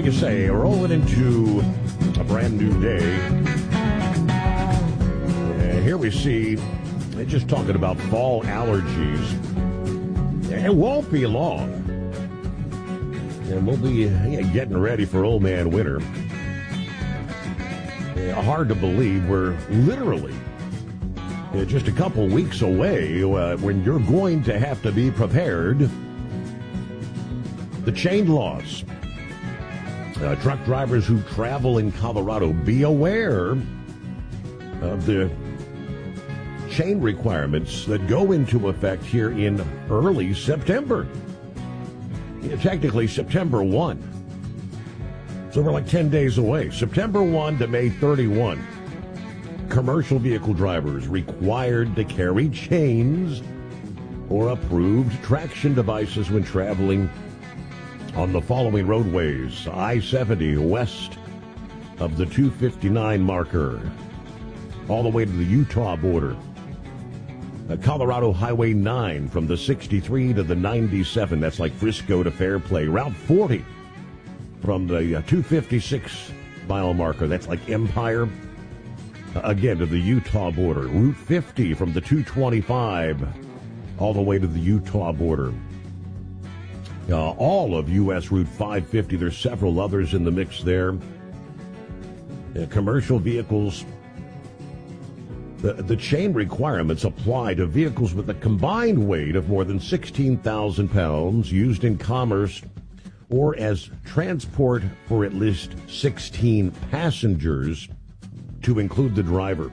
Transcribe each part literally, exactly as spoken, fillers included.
you say? Rolling into a brand new day. And here we see, they're just talking about fall allergies. It won't be long. And we'll be yeah, getting ready for old man winter. Yeah, hard to believe we're literally yeah, just a couple weeks away uh, when you're going to have to be prepared. The chain laws. Uh, truck drivers who travel in Colorado, be aware of the chain requirements that go into effect here in early September. Yeah, technically September first. So we're like ten days away. September first to May thirty-first. Commercial vehicle drivers required to carry chains or approved traction devices when traveling on the following roadways: I seventy west of the two fifty-nine marker, all the way to the Utah border. Uh, Colorado Highway nine from the sixty-three to the ninety-seven. That's like Frisco to Fairplay. Route forty from the uh, two fifty-six mile marker. That's like Empire. Uh, again, to the Utah border. Route fifty from the two twenty-five all the way to the Utah border. Uh, all of U S Route five fifty. There's several others in the mix there. Uh, commercial vehicles. The, the chain requirements apply to vehicles with a combined weight of more than sixteen thousand pounds used in commerce or as transport for at least sixteen passengers, to include the driver.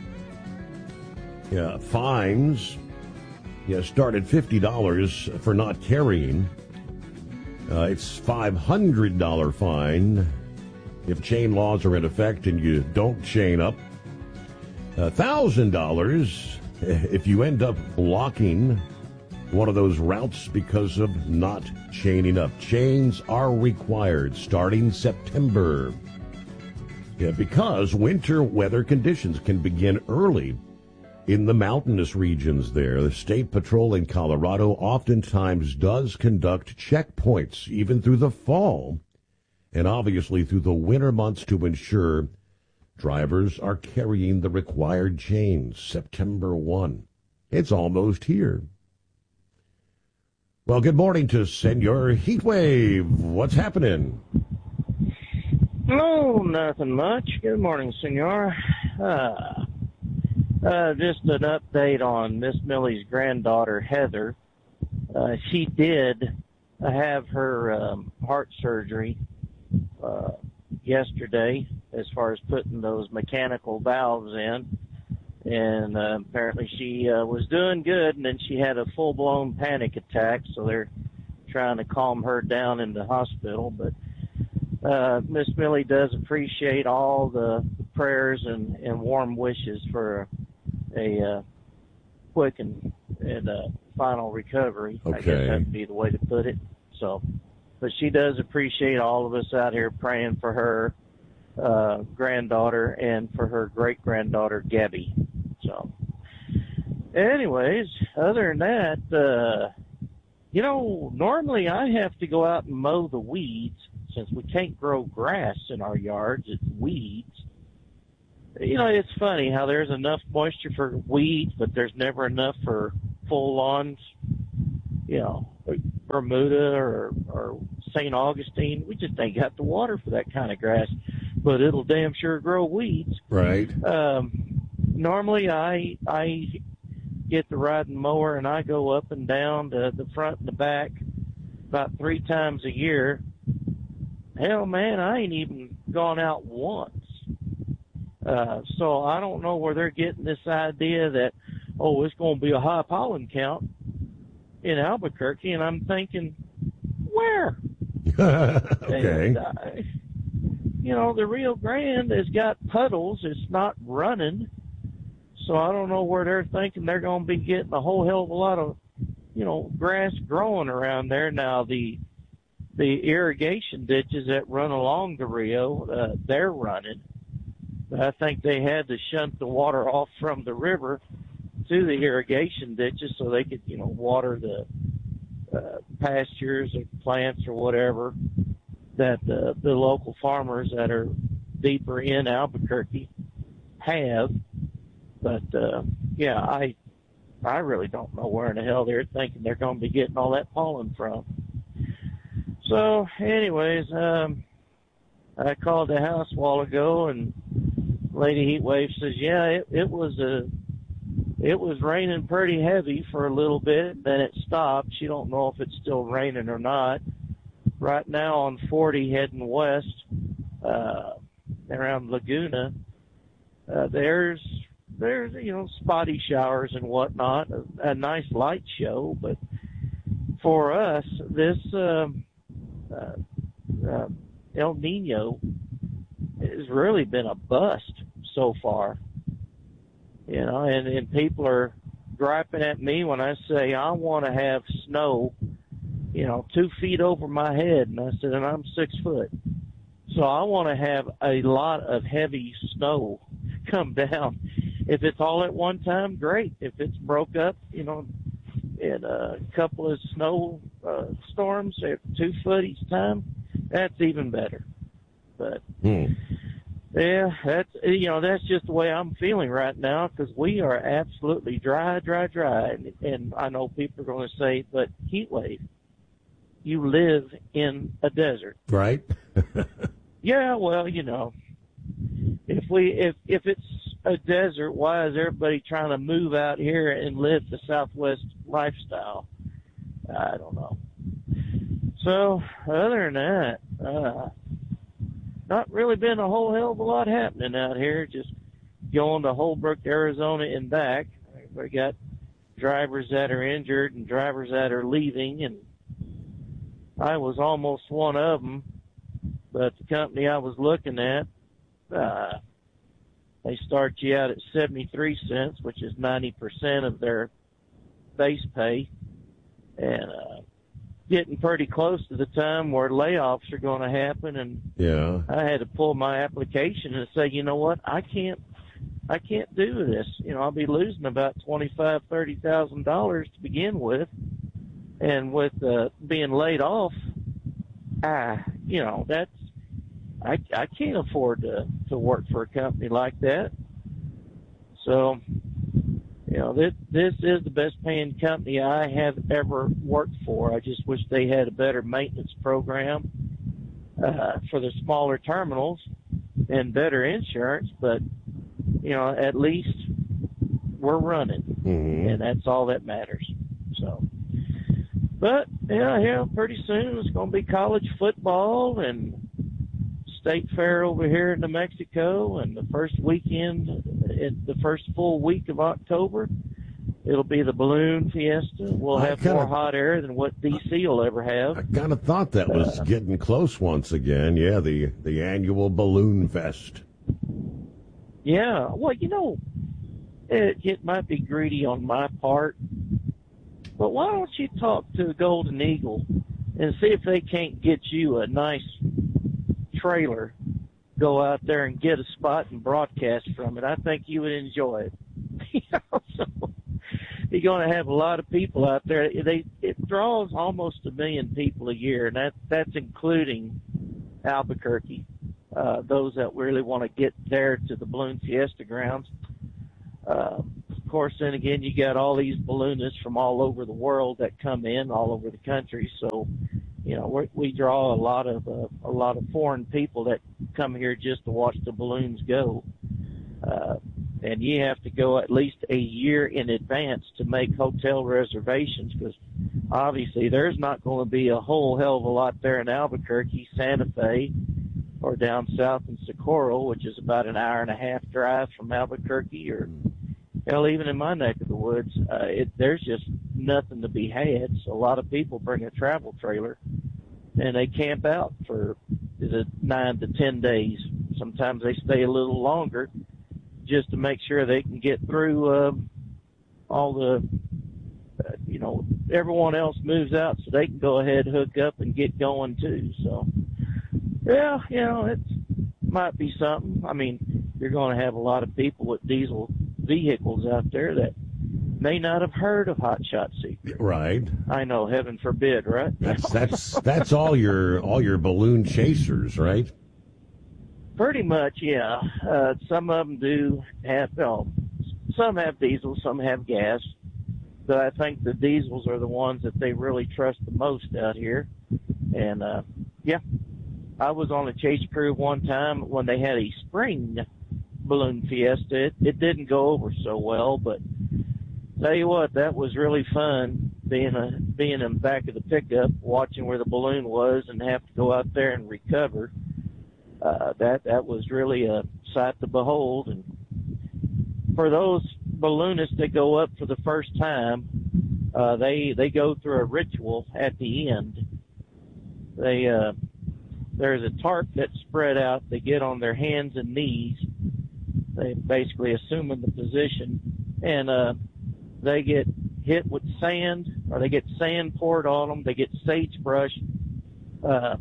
Yeah, fines yeah, start at fifty dollars for not carrying. Uh, it's five hundred dollars fine if chain laws are in effect and you don't chain up. one thousand dollars if you end up blocking one of those routes because of not chaining up. Chains are required starting September. Yeah, because winter weather conditions can begin early in the mountainous regions there. The State Patrol in Colorado oftentimes does conduct checkpoints even through the fall and obviously through the winter months to ensure drivers are carrying the required chains. September first. It's almost here. Well, good morning to Senor Heatwave. What's happening? No, nothing much. Good morning, Senor. Uh, uh, just an update on Miss Millie's granddaughter, Heather. Uh, she did have her um, heart surgery uh, yesterday, as far as putting those mechanical valves in. And uh, apparently she uh, was doing good, and then she had a full-blown panic attack, so they're trying to calm her down in the hospital. But uh, Miss Millie does appreciate all the prayers and, and warm wishes for a, a uh, quick and, and uh, final recovery. Okay. I guess that would be the way to put it. So, but she does appreciate all of us out here praying for her uh, granddaughter and for her great-granddaughter, Gabby. So, anyways, other than that, uh, you know, normally I have to go out and mow the weeds since we can't grow grass in our yards. It's weeds. You know, it's funny how there's enough moisture for weeds, but there's never enough for full lawns. You know, Bermuda or, or Saint Augustine, we just ain't got the water for that kind of grass, but it'll damn sure grow weeds. Right. Um, normally I I get the riding mower and I go up and down to the front and the back about three times a year. Hell, man, I ain't even gone out once. Uh, so I don't know where they're getting this idea that, oh, it's going to be a high pollen count in Albuquerque, and I'm thinking, where? Okay. And, uh, you know, the Rio Grande has got puddles. It's not running. So I don't know where they're thinking they're going to be getting a whole hell of a lot of, you know, grass growing around there. Now, the the irrigation ditches that run along the Rio, uh, they're running. But I think they had to shunt the water off from the river to the irrigation ditches so they could, you know, water the uh, pastures or plants or whatever. that the, the local farmers that are deeper in Albuquerque have. But, uh, yeah, I I really don't know where in the hell they're thinking they're going to be getting all that pollen from. So, anyways, um, I called the house a while ago, and Lady Heatwave says, yeah, it, it was a, it was raining pretty heavy for a little bit, then it stopped. She don't know if it's still raining or not. Right now on forty heading west, uh, around Laguna, uh, there's, there's, you know, spotty showers and whatnot, a, a nice light show, but for us, this, um, uh, uh, El Nino has really been a bust so far, you know, and, and people are griping at me when I say I want to have snow, you know, two feet over my head, and I said, and I'm six foot. So I want to have a lot of heavy snow come down. If it's all at one time, great. If it's broke up, you know, in a couple of snow uh, storms at two foot each time, that's even better. But hmm. yeah, that's, you know, that's just the way I'm feeling right now, because we are absolutely dry, dry, dry. And, and I know people are going to say, but heat wave, you live in a desert, right? Yeah, well, you know, if we if if it's a desert, why is everybody trying to move out here and live the Southwest lifestyle? I don't know. So other than that, uh, not really been a whole hell of a lot happening out here. Just going to Holbrook, Arizona, and back. We got drivers that are injured and drivers that are leaving, and I was almost one of them. But the company I was looking at, uh, they start you out at seventy-three cents, which is ninety percent of their base pay, and uh, getting pretty close to the time where layoffs are going to happen. And yeah, I had to pull my application and say, you know what, I can't, I can't do this. You know, I'll be losing about twenty-five, thirty thousand dollars to begin with, and with uh, being laid off, ah, you know, that's. I, I can't afford to, to work for a company like that. So, you know, this, this is the best paying company I have ever worked for. I just wish they had a better maintenance program uh, for the smaller terminals and better insurance. But, you know, at least we're running, mm-hmm. and that's all that matters. So, but, yeah, yeah, pretty soon it's going to be college football and State Fair over here in New Mexico, and the first weekend, the first full week of October, it'll be the Balloon Fiesta. We'll have kinda, more hot air than what D C will ever have. I kind of thought that was uh, getting close once again. Yeah, the, the annual Balloon Fest. Yeah, well, you know, it, it might be greedy on my part, but why don't you talk to Golden Eagle and see if they can't get you a nice trailer, go out there and get a spot and broadcast from it. I think you would enjoy it. You know, so you're going to have a lot of people out there. They it draws almost a million people a year, and that that's including Albuquerque. Uh, those that really want to get there to the Balloon Fiesta grounds. Uh, of course, then again, you got all these balloonists from all over the world that come in, all over the country. So, you know, we, we draw a lot of uh, a lot of foreign people that come here just to watch the balloons go. Uh, and you have to go at least a year in advance to make hotel reservations, because obviously there's not going to be a whole hell of a lot there in Albuquerque, Santa Fe, or down south in Socorro, which is about an hour and a half drive from Albuquerque, or hell, even in my neck of the woods, uh, it, there's just nothing to be had. So a lot of people bring a travel trailer and they camp out for the nine to ten days. Sometimes they stay a little longer just to make sure they can get through uh, all the, uh, you know, everyone else moves out so they can go ahead, hook up, and get going too. So, yeah, you know, it might be something. I mean, you're going to have a lot of people with diesel vehicles out there that may not have heard of Hot Shot Secret. Right. I know, heaven forbid, right? That's that's that's all your all your balloon chasers, right? Pretty much, yeah. Uh, some of them do have, well, some have diesel, some have gas. But I think the diesels are the ones that they really trust the most out here. And, uh, yeah, I was on a chase crew one time when they had a spring balloon fiesta. It, it didn't go over so well, but tell you what, that was really fun being a, being in the back of the pickup, watching where the balloon was and have to go out there and recover. Uh, that, that was really a sight to behold. And for those balloonists that go up for the first time, uh, they, they go through a ritual at the end. They, uh, there's a tarp that's spread out. They get on their hands and knees. They basically assuming the position, and, uh, they get hit with sand, or they get sand poured on them. They get sagebrush, uh,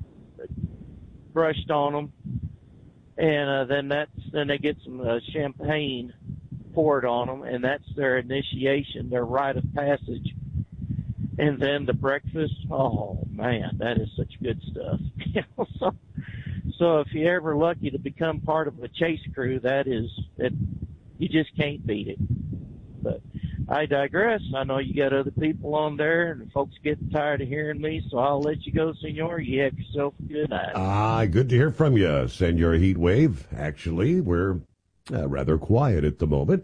brushed on them. And, uh, then that's, then they get some, uh, champagne poured on them, and that's their initiation, their rite of passage. And then the breakfast, oh man, that is such good stuff. so, so if you're ever lucky to become part of a chase crew, that is, it, you just can't beat it. But I digress. I know you got other people on there, and folks getting tired of hearing me, so I'll let you go, Senor. You have yourself a good night. Ah, good to hear from you, Senor Heatwave. Actually, we're uh, rather quiet at the moment.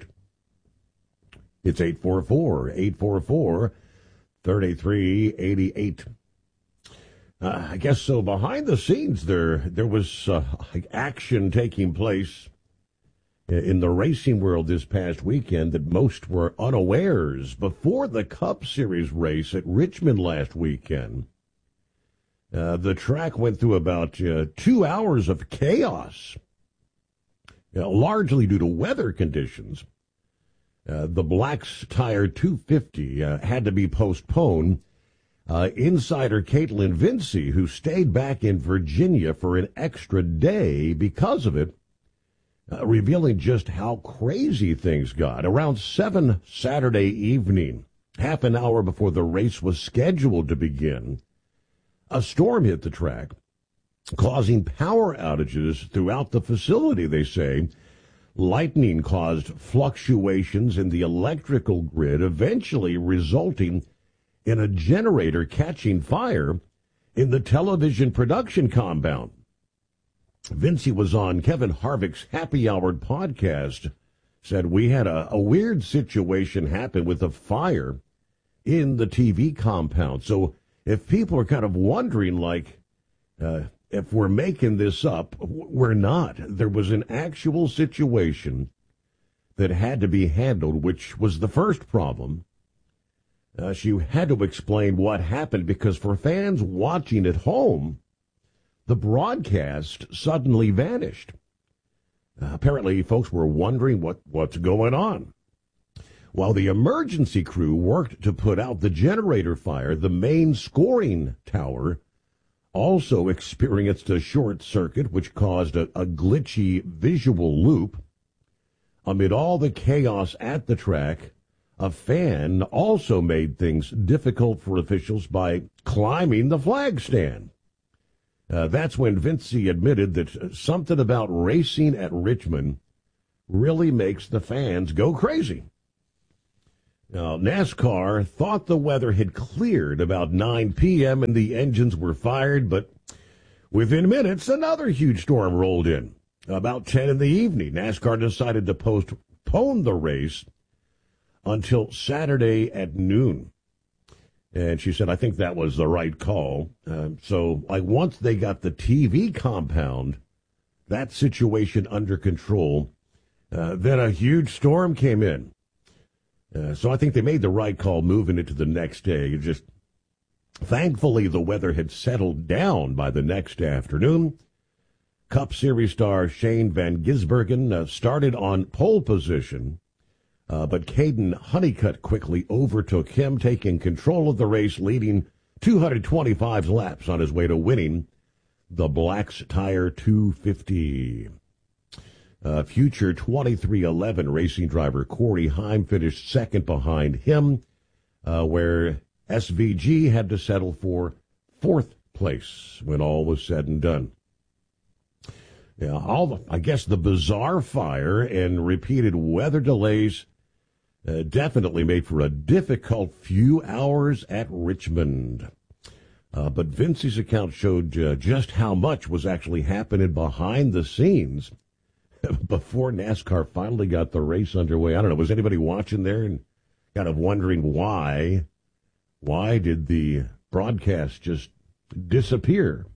It's eight four four, eight four four, three three eight eight. Uh, I guess so. Behind the scenes, there there was uh, action taking place in the racing world this past weekend that most were unawares. Before the Cup Series race at Richmond last weekend, uh, the track went through about uh, two hours of chaos, you know, largely due to weather conditions. Uh, the Black's Tire two fifty uh, had to be postponed. Uh, insider Caitlin Vinci, who stayed back in Virginia for an extra day because of it, uh, revealing just how crazy things got. Around seven Saturday evening, half an hour before the race was scheduled to begin, a storm hit the track, causing power outages throughout the facility, they say. Lightning caused fluctuations in the electrical grid, eventually resulting in a generator catching fire in the television production compound. Vinci was on Kevin Harvick's Happy Hour podcast, said we had a, a weird situation happen with a fire in the T V compound. So if people are kind of wondering, like, uh, if we're making this up, we're not. There was an actual situation that had to be handled, which was the first problem. Uh, she had to explain what happened because for fans watching at home, the broadcast suddenly vanished. Uh, apparently, folks were wondering what, what's going on. While the emergency crew worked to put out the generator fire, the main scoring tower also experienced a short circuit, which caused a, a glitchy visual loop. Amid all the chaos at the track, a fan also made things difficult for officials by climbing the flag stand. Uh, that's when Vinci admitted that something about racing at Richmond really makes the fans go crazy. Now, NASCAR thought the weather had cleared about nine p.m. and the engines were fired, but within minutes, another huge storm rolled in. About ten in the evening, NASCAR decided to postpone the race until Saturday at noon. And she said, I think that was the right call. Uh, so, like, once they got the T V compound, that situation under control, uh, then a huge storm came in. Uh, so I think they made the right call moving it to the next day. It just, thankfully, the weather had settled down by the next afternoon. Cup Series star Shane Van Gisbergen uh, started on pole position, uh, but Caden Honeycutt quickly overtook him, taking control of the race, leading two hundred twenty-five laps on his way to winning the Black's Tire two fifty. Uh, future twenty-three eleven racing driver Corey Heim finished second behind him, uh, where S V G had to settle for fourth place when all was said and done. Yeah, all the, I guess the bizarre fire and repeated weather delays uh, definitely made for a difficult few hours at Richmond. Uh, but Vincey's account showed uh, just how much was actually happening behind the scenes before NASCAR finally got the race underway. I don't know, was anybody watching there and kind of wondering why, why did the broadcast just disappear?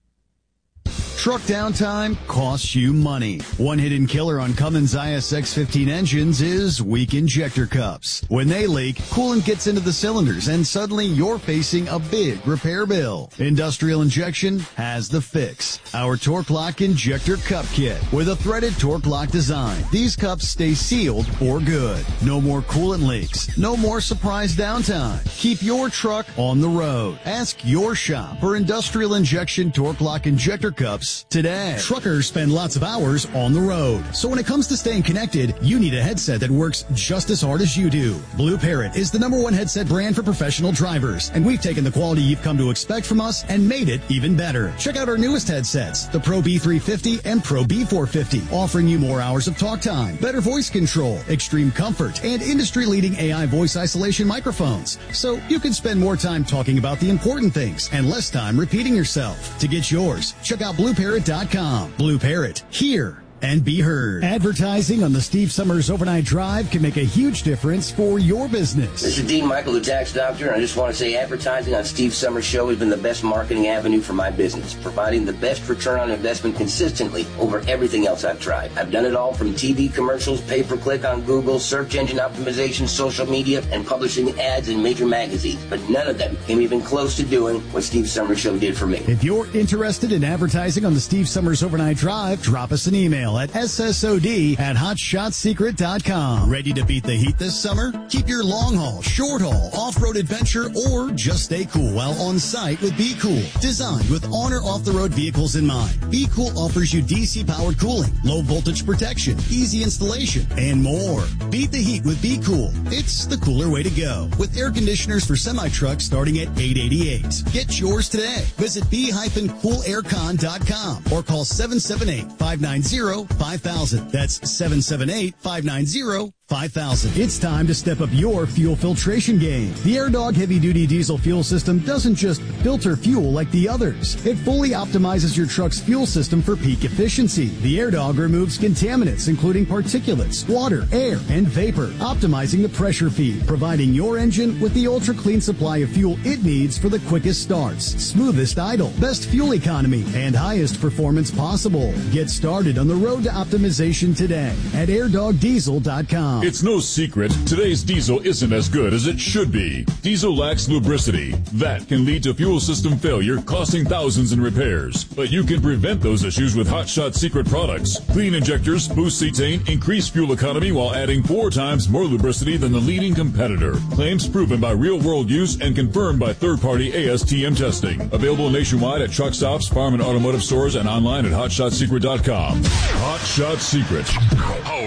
Truck downtime costs you money. One hidden killer on Cummins I S X fifteen engines is weak injector cups. When they leak, coolant gets into the cylinders and suddenly you're facing a big repair bill. Industrial Injection has the fix. Our Torque Lock Injector Cup Kit with a threaded Torque Lock design. These cups stay sealed for good. No more coolant leaks. No more surprise downtime. Keep your truck on the road. Ask your shop for Industrial Injection Torque Lock Injector Cups today. Truckers spend lots of hours on the road. So when it comes to staying connected, you need a headset that works just as hard as you do. Blue Parrot is the number one headset brand for professional drivers, and we've taken the quality you've come to expect from us and made it even better. Check out our newest headsets, the Pro B three fifty and Pro B four fifty, offering you more hours of talk time, better voice control, extreme comfort, and industry-leading A I voice isolation microphones. So you can spend more time talking about the important things and less time repeating yourself. To get yours, check out blue parrot dot com. Blue Parrot, hear and be heard. Advertising on the Steve Summers Overnight Drive can make a huge difference for your business. This is Dean Michael, the tax doctor, and I just want to say advertising on Steve Summers' show has been the best marketing avenue for my business, providing the best return on investment consistently over everything else I've tried. I've done it all from T V commercials, pay-per-click on Google, search engine optimization, social media, and publishing ads in major magazines, but none of them came even close to doing what Steve Summers' show did for me. If you're interested in advertising on the Steve Summers Overnight Drive, drop us an email at S S O D at hot shot secret dot com. Ready to beat the heat this summer? Keep your long haul, short haul, off-road adventure, or just stay cool while on site with Be Cool. Designed with on or off-the-road vehicles in mind, Be Cool offers you D C-powered cooling, low voltage protection, easy installation, and more. Beat the heat with Be Cool. It's the cooler way to go. With air conditioners for semi-trucks starting at eight eighty-eight. Get yours today. Visit be cool aircon dot com or call seven seven eight, five nine zero, five thousand. That's seven seven eight, five nine zero, five thousand. It's time to step up your fuel filtration game. The AirDog heavy-duty diesel fuel system doesn't just filter fuel like the others. It fully optimizes your truck's fuel system for peak efficiency. The AirDog removes contaminants, including particulates, water, air, and vapor, optimizing the pressure feed, providing your engine with the ultra-clean supply of fuel it needs for the quickest starts, smoothest idle, best fuel economy, and highest performance possible. Get started on the road to optimization today at air dog diesel dot com. It's no secret, today's diesel isn't as good as it should be. Diesel lacks lubricity. That can lead to fuel system failure, costing thousands in repairs. But you can prevent those issues with Hot Shot Secret products. Clean injectors, boost cetane, increase fuel economy while adding four times more lubricity than the leading competitor. Claims proven by real-world use and confirmed by third-party A S T M testing. Available nationwide at truck stops, farm and automotive stores, and online at hot shot secret dot com. Hot Shot Secret.